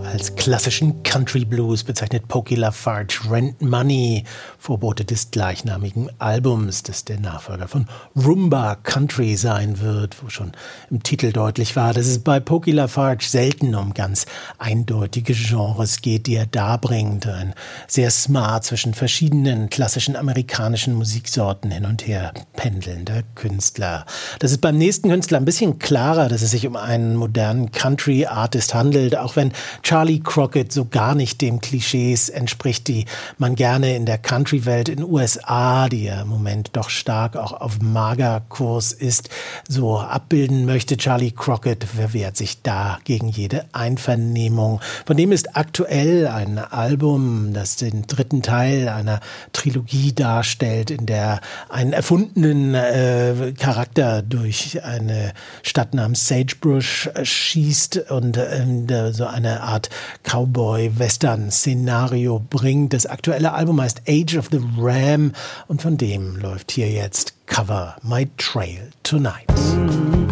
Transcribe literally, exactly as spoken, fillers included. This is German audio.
Als klassischen Country Blues bezeichnet Pokey LaFarge Rent Money, Vorbote des gleichnamigen Albums, das der Nachfolger von Rumba Country sein wird, wo schon im Titel deutlich war, dass es bei Pokey LaFarge selten um ganz eindeutige Genres geht, die er darbringt. Ein sehr smart zwischen verschiedenen klassischen amerikanischen Musiksorten hin und her pendelnder Künstler. Das ist beim nächsten Künstler ein bisschen klarer, dass es sich um einen modernen Country-Artist handelt, auch wenn Charlie Crockett so gar nicht dem Klischees entspricht, die man gerne in der Country-Welt in den U S A, die ja im Moment doch stark auch auf Magerkurs ist, so abbilden möchte. Charlie Crockett verwehrt sich da gegen jede Einvernehmung. Von dem ist aktuell ein Album, das den dritten Teil einer Trilogie darstellt, in der einen erfundenen äh, Charakter durch eine Stadt namens Sagebrush äh, schießt und äh, so eine Art Cowboy-Western-Szenario bringt. Das aktuelle Album heißt Age of the Ram und von dem läuft hier jetzt Cover My Trail Tonight.